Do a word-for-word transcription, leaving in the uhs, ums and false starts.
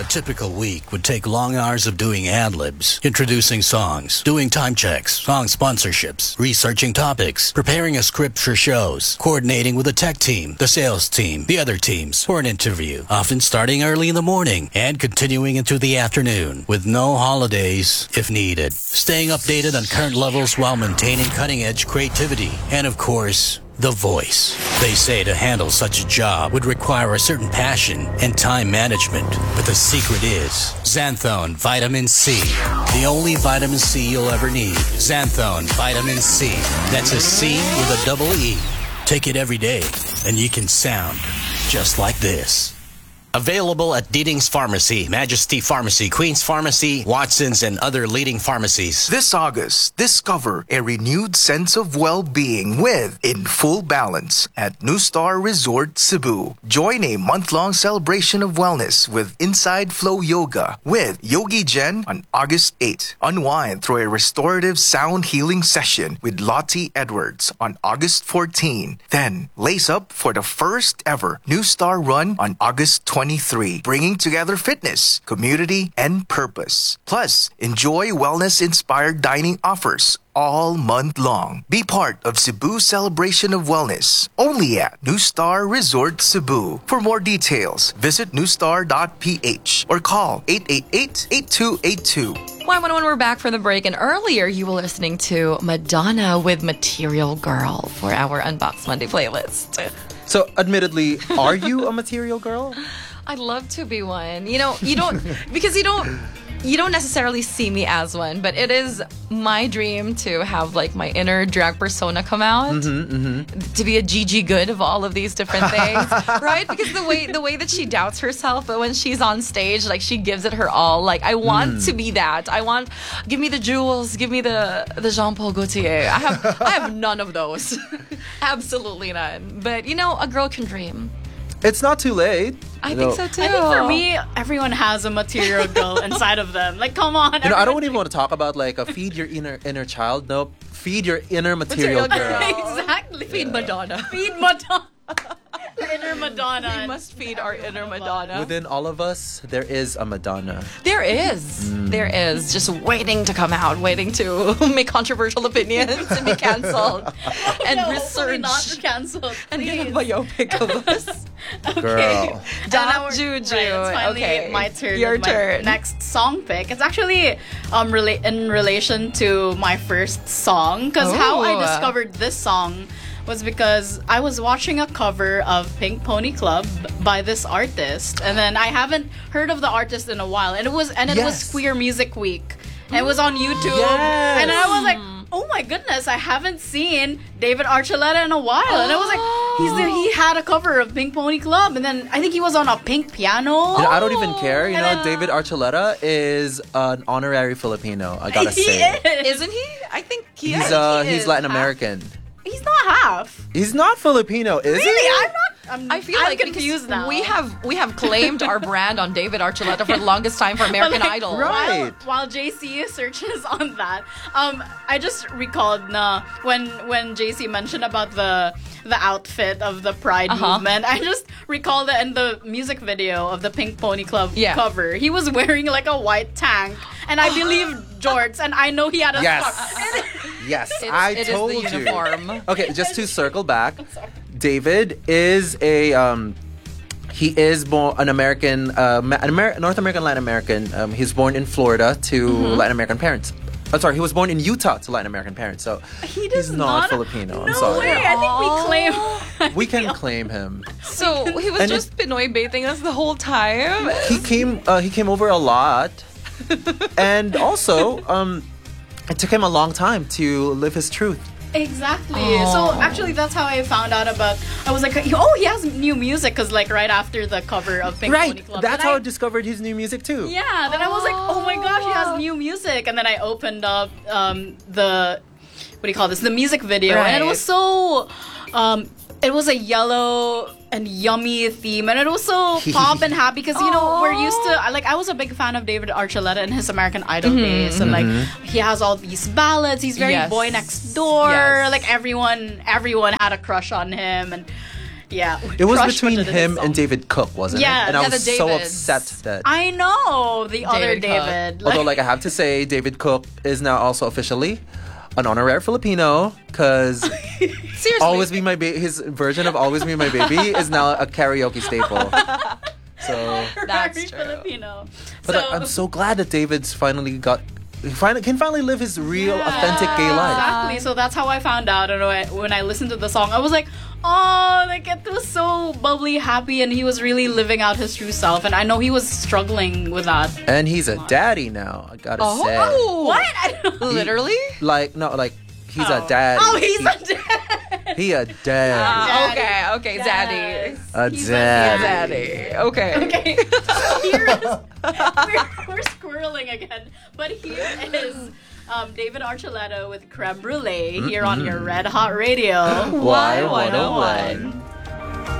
typical week would take long hours of doing ad-libs, introducing songs, doing time checks, song sponsorships, researching topics, preparing a script for shows, coordinating with the tech team, the sales team, the other teams for an interview, often starting early in the morning and continuing into the afternoon with no holidays if needed. Staying updated on current levels while maintaining cutting-edge creativity and, of course, the voice. They say to handle such a job would require a certain passion and time management. But the secret is Xanthone Vitamin C. The only vitamin C you'll ever need. Xanthone Vitamin C. That's a C with a double E. Take it every day and you can sound just like this. Available at Deeding's Pharmacy, Majesty Pharmacy, Queen's Pharmacy, Watson's, and other leading pharmacies. This August, discover a renewed sense of well-being with In Full Balance at New Star Resort Cebu. Join a month-long celebration of wellness with Inside Flow Yoga with Yogi Jen on August eighth. Unwind through a restorative sound healing session with Lottie Edwards on August fourteenth. Then, lace up for the first ever New Star Run on August twenty-third, bringing together fitness, community, and purpose. Plus, enjoy wellness-inspired dining offers all month long. Be part of Cebu's celebration of wellness, only at New Star Resort Cebu. For more details, visit new star dot p h or call eight eight eight, eight two eight two. One, one, one, we're back from the break, and earlier you were listening to Madonna with Material Girl for our Unbox Monday playlist. So, admittedly, are you a material girl? I'd love to be one. You know, you don't, because you don't, you don't necessarily see me as one, but it is my dream to have like my inner drag persona come out, mm-hmm, mm-hmm. to be a Gigi Good of all of these different things, right? Because the way the way that she doubts herself, but when she's on stage, like she gives it her all. Like I want mm. to be that. I want, give me the jewels, give me the the Jean Paul Gaultier. I have I have none of those, absolutely none. But you know, a girl can dream. It's not too late. I you think know. so too. I think for me, everyone has a material girl inside of them. Like, come on. You know, I don't even want to talk about like a feed your inner inner child. No, feed your inner material, Material girl. girl. Exactly. Feed Madonna. Feed Madonna. Inner Madonna. We must feed our inner Madonna. Within all of us, there is a Madonna. There is. Mm. There is. Just waiting to come out, waiting to make controversial opinions and be cancelled. And no, research. not cancelled. And get a biopic of us. Okay. Girl. Doc Juju. Right, it's finally okay. my turn. Your with my turn. Next song pick. It's actually um rela- in relation to my first song. Because how I Ooh. discovered this song was because I was watching a cover of Pink Pony Club by this artist, and then I haven't heard of the artist in a while, and it was and it Yes. was Queer Music Week, and it was on YouTube, Yes. and I was like, oh my goodness, I haven't seen David Archuleta in a while, and I was like, he's the, he had a cover of Pink Pony Club, and then I think he was on a pink piano. You know, I don't even care. You And know, then- David Archuleta is an honorary Filipino. I gotta he say, is. Isn't he? I think he he's is. uh He he's is. Latin American. He's not half. He's not Filipino, is Really? he? I'm not. I'm, I feel I'm like confused because now. we have we have claimed our brand on David Archuleta for the longest time for American Like, Idol. Right. While, while J C searches on that, um, I just recalled na when when J C mentioned about the the outfit of the Pride Uh-huh. movement. I just recalled that in the music video of the Pink Pony Club Yeah. cover, he was wearing like a white tank, and I believe jorts, and I know he had a Yes. scarf. Yes, It's- I it is the told you. uniform. Okay, just to circle back, David is a um, he is born an American, uh, Ma- an Amer- North American Latin American. Um, he's born in Florida to Mm-hmm. Latin American parents. I'm sorry, he was born in Utah to Latin American parents. So He does he's not, not Filipino. I'm no sorry. way. I think we claim. We can claim him. So he was And just Pinoy baiting us the whole time. He came. Uh, he came over a lot, and also, um, it took him a long time to live his truth. Exactly. Aw. So actually, that's how I found out about. I was like, oh, he has new music, because like right after the cover of Pink Pony Right. Club. That's then how I, I discovered his new music too. Yeah. Then I was like, oh my gosh, he has new music, and then I opened up um, the what do you call this? The music video, and it was so. Um, it was a yellow and yummy theme, and it was so pop and happy because you know we're used to like I was a big fan of David Archuleta and his American Idol days, and like he has all these ballads. He's very Yes. boy next door. Yes. Like everyone, everyone had a crush on him, and Yeah. It was Crush between put it in him his and song. David Cook, wasn't Yeah, it? And I yeah, was the so Davids. upset that. I know the other David Cook. David. Although, like, I have to say, David Cook is now also officially an honorary Filipino because Seriously. Always Be My Baby, his version of Always Be My Baby is now a karaoke staple. So, That's Very true. Filipino. but so, I, I'm so glad that David's finally got, he finally, can finally live his real, authentic gay life. Exactly. So that's how I found out. And when I, when I listened to the song, I was like, oh, like it was so bubbly, happy, and he was really living out his true self. And I know he was struggling with that. And he's a daddy now, I gotta Oh, say. What? I don't know. literally? Like, no, like, he's Oh. a daddy. Oh, he's he, a dad. he a daddy. Ah, Daddy. okay, okay, daddy. Yes. A He's daddy. Daddy. Okay. Okay, here is we're, we're squirreling again, but here is um, David Archuleta with Creme Brulee here on your Red Hot Radio. Why one oh one oh one? one?